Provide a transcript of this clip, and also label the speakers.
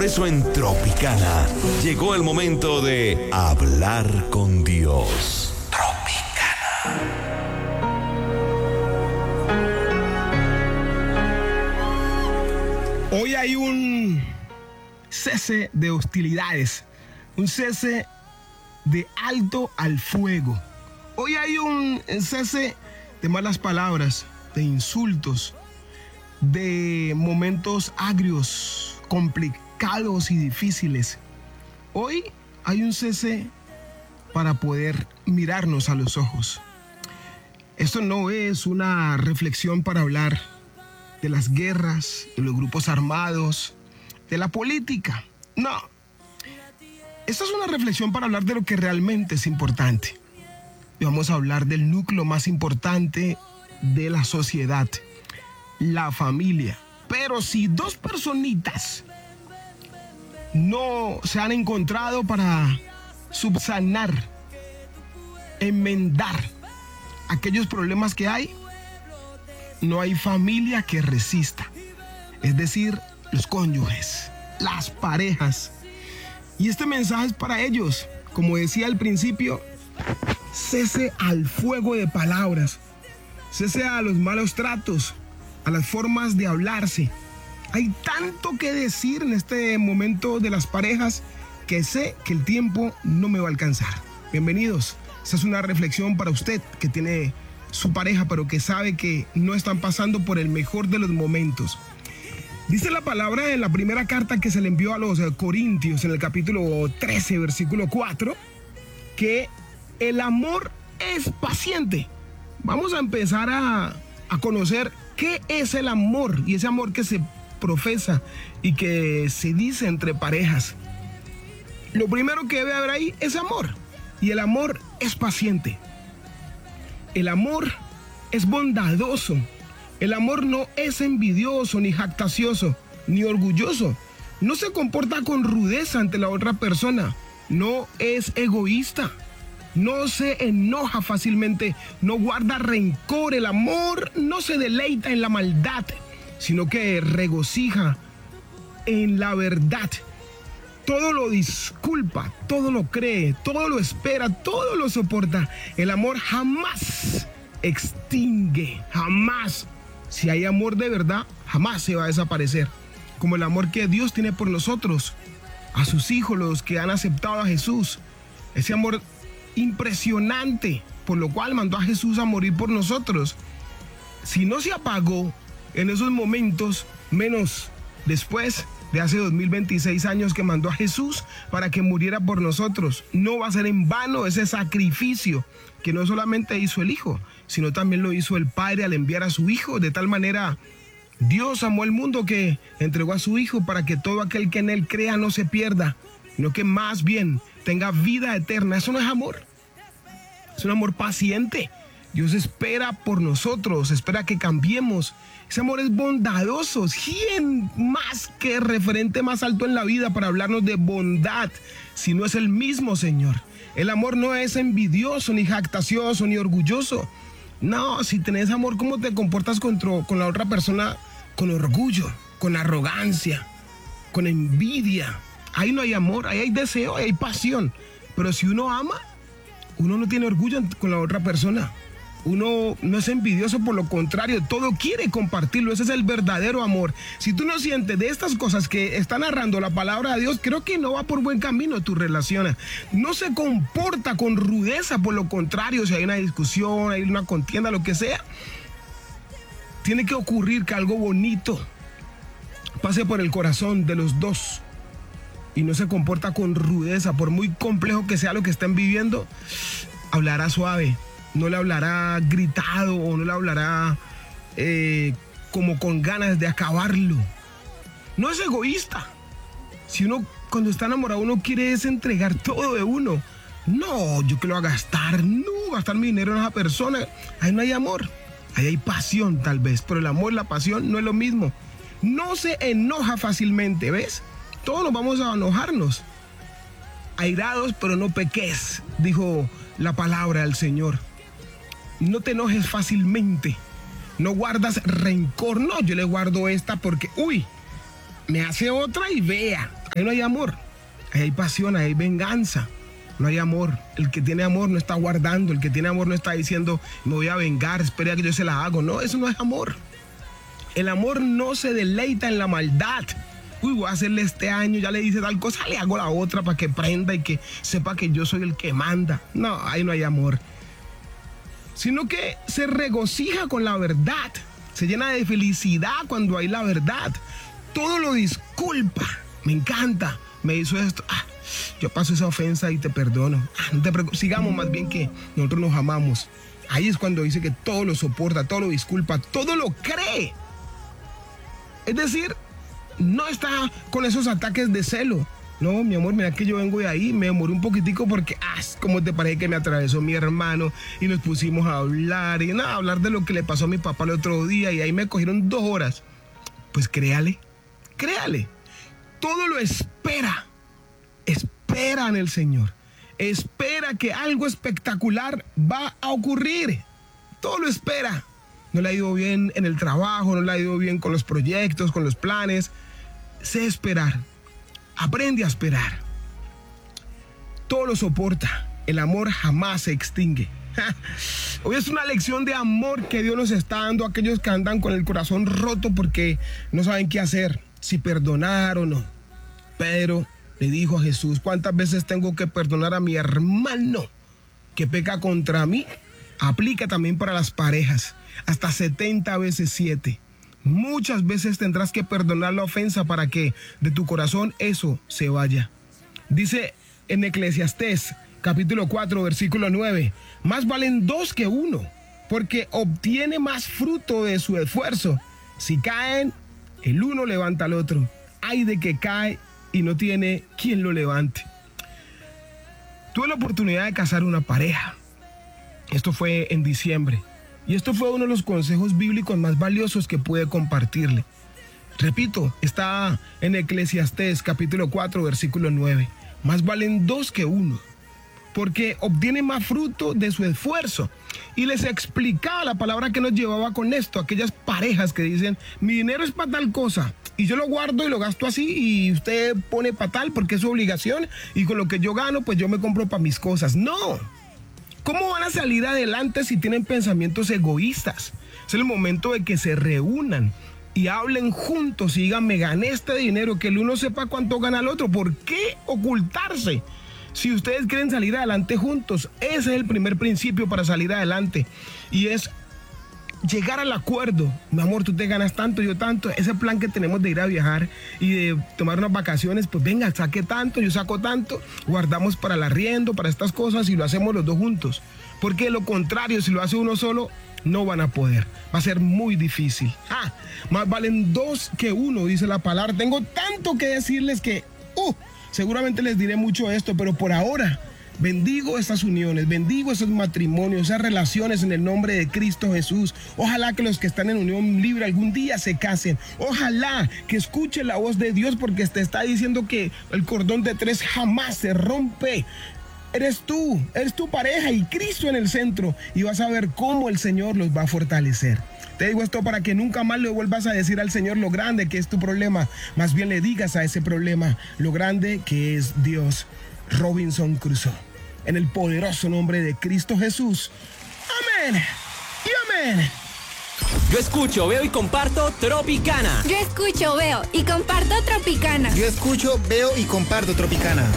Speaker 1: Por eso en Tropicana llegó el momento de hablar con Dios. Tropicana.
Speaker 2: Hoy hay un cese de hostilidades, un cese de alto al fuego. Hoy hay un cese de malas palabras, de insultos, de momentos agrios, complicados y difíciles. Hoy hay un cese para poder mirarnos a los ojos. Esto no es una reflexión para hablar de las guerras, de los grupos armados, de la política. No. Esto es una reflexión para hablar de lo que realmente es importante. Y vamos a hablar del núcleo más importante de la sociedad, la familia. Pero si dos personitas no se han encontrado para subsanar, enmendar aquellos problemas que hay, no hay familia que resista. Es decir, los cónyuges, las parejas. Y este mensaje es para ellos. Como decía al principio, cese al fuego de palabras, cese a los malos tratos, a las formas de hablarse. Hay tanto que decir en este momento de las parejas que sé que el tiempo no me va a alcanzar. Bienvenidos. Esta es una reflexión para usted que tiene su pareja, pero que sabe que no están pasando por el mejor de los momentos. Dice la palabra en la primera carta que se le envió a los Corintios, en el capítulo 13, versículo 4, que el amor es paciente. Vamos a empezar a conocer qué es el amor, y ese amor que se profesa y que se dice entre parejas. Lo primero que debe haber ahí es amor, y el amor es paciente. El amor es bondadoso. El amor no es envidioso, ni jactancioso, ni orgulloso. No se comporta con rudeza ante la otra persona. No es egoísta. No se enoja fácilmente. No guarda rencor. El amor no se deleita en la maldad, sino que regocija en la verdad. Todo lo disculpa, todo lo cree, todo lo espera, todo lo soporta. El amor jamás extingue, jamás. Si hay amor de verdad, jamás se va a desaparecer. Como el amor que Dios tiene por nosotros, a sus hijos, los que han aceptado a Jesús. Ese amor impresionante, por lo cual mandó a Jesús a morir por nosotros. Si no se apagó en esos momentos, menos después de hace 2026 años que mandó a Jesús para que muriera por nosotros. No va a ser en vano ese sacrificio que no solamente hizo el Hijo, sino también lo hizo el Padre al enviar a su Hijo. De tal manera, Dios amó al mundo que entregó a su Hijo para que todo aquel que en Él crea no se pierda, sino que más bien tenga vida eterna. Eso no es amor, es un amor paciente. Dios espera por nosotros, espera que cambiemos. Ese amor es bondadoso. ¿Quién más que referente más alto en la vida para hablarnos de bondad si no es el mismo Señor? El amor no es envidioso, ni jactancioso, ni orgulloso. No, si tenés amor, ¿cómo te comportas con la otra persona? Con orgullo, con arrogancia, con envidia. Ahí no hay amor, ahí hay deseo, ahí hay pasión. Pero si uno ama, uno no tiene orgullo con la otra persona. Uno no es envidioso, por lo contrario, todo quiere compartirlo. Ese es el verdadero amor. Si tú no sientes de estas cosas que está narrando la palabra de Dios, creo que no va por buen camino tu relación. No se comporta con rudeza, por lo contrario, si hay una discusión, hay una contienda, lo que sea, tiene que ocurrir que algo bonito pase por el corazón de los dos. Y no se comporta con rudeza, por muy complejo que sea lo que estén viviendo, hablará suave. No le hablará gritado o no le hablará como con ganas de acabarlo. No es egoísta. Si uno cuando está enamorado uno quiere es entregar todo de uno. No, yo que lo voy a gastar. No, gastar mi dinero en esa persona. Ahí no hay amor. Ahí hay pasión tal vez. Pero el amor y la pasión no es lo mismo. No se enoja fácilmente, ¿ves? Todos nos vamos a enojarnos. Airados, pero no peques, dijo la palabra del Señor. No te enojes fácilmente. No guardas rencor. No, yo le guardo esta porque, me hace otra y vea. ahí no hay amor, ahí hay pasión, ahí hay venganza. No hay amor. El que tiene amor no está guardando. El que tiene amor no está diciendo, me voy a vengar, espera a que yo se la hago. No, eso no es amor. El amor no se deleita en la maldad. Uy, voy a hacerle este año, ya le dice tal cosa, le hago la otra para que prenda y que sepa que yo soy el que manda. No, ahí no hay amor. Sino que se regocija con la verdad. Se llena de felicidad cuando hay la verdad. Todo lo disculpa. Me encanta. Me hizo esto. Yo paso esa ofensa y te perdono. No te preocupes, sigamos más bien que nosotros nos amamos. Ahí es cuando dice que todo lo soporta, todo lo disculpa, todo lo cree. Es decir, no está con esos ataques de celo. No, mi amor, mira que yo vengo de ahí, me demoré un poquitico porque, ¿cómo te parece que me atravesó mi hermano? Y nos pusimos a hablar, y nada, hablar de lo que le pasó a mi papá el otro día, y ahí me cogieron 2 horas. Pues créale. Todo lo espera. Espera en el Señor. Espera que algo espectacular va a ocurrir. Todo lo espera. No le ha ido bien en el trabajo, no le ha ido bien con los proyectos, con los planes. Sé esperar. Aprende a esperar. Todo lo soporta. El amor jamás se extingue. Hoy es una lección de amor que Dios nos está dando a aquellos que andan con el corazón roto porque no saben qué hacer, si perdonar o no. Pedro le dijo a Jesús, ¿cuántas veces tengo que perdonar a mi hermano que peca contra mí? Aplica también para las parejas, hasta 70 veces 7. Muchas veces tendrás que perdonar la ofensa para que de tu corazón eso se vaya. Dice en Eclesiastés, capítulo 4, versículo 9, más valen 2 que 1, porque obtiene más fruto de su esfuerzo. Si caen, el uno levanta al otro. Ay de que cae y no tiene quien lo levante. Tuve la oportunidad de casar una pareja. Esto fue en diciembre. Y esto fue uno de los consejos bíblicos más valiosos que pude compartirle. Repito, está en Eclesiastés capítulo 4, versículo 9. Más valen 2 que 1, porque obtiene más fruto de su esfuerzo. Y les explicaba la palabra que nos llevaba con esto, aquellas parejas que dicen, mi dinero es para tal cosa, y yo lo guardo y lo gasto así, y usted pone para tal porque es su obligación, y con lo que yo gano, pues yo me compro para mis cosas. No. ¿Cómo van a salir adelante si tienen pensamientos egoístas? Es el momento de que se reúnan y hablen juntos y digan, me gané este dinero, que el uno sepa cuánto gana el otro. ¿Por qué ocultarse? Si ustedes quieren salir adelante juntos, ese es el primer principio para salir adelante. Y es llegar al acuerdo. Mi amor, tú te ganas tanto, yo tanto. Ese plan que tenemos de ir a viajar y de tomar unas vacaciones, pues venga, saque tanto, yo saco tanto. Guardamos para el arriendo, para estas cosas y lo hacemos los dos juntos. Porque de lo contrario, si lo hace uno solo, no van a poder. Va a ser muy difícil. Más valen 2 que 1, dice la palabra. Tengo tanto que decirles que... seguramente les diré mucho esto, pero por ahora bendigo estas uniones, bendigo esos matrimonios, esas relaciones en el nombre de Cristo Jesús. Ojalá que los que están en unión libre algún día se casen. Ojalá que escuche la voz de Dios, porque te está diciendo que el cordón de 3 jamás se rompe. Eres tu pareja y Cristo en el centro, y vas a ver cómo el Señor los va a fortalecer. Te digo esto para que nunca más le vuelvas a decir al Señor lo grande que es tu problema. Más bien le digas a ese problema lo grande que es Dios. Robinson Crusoe. En el poderoso nombre de Cristo Jesús. Amén y amén.
Speaker 3: Yo escucho, veo y comparto Tropicana.
Speaker 4: Yo escucho, veo y comparto Tropicana.
Speaker 5: Yo escucho, veo y comparto Tropicana.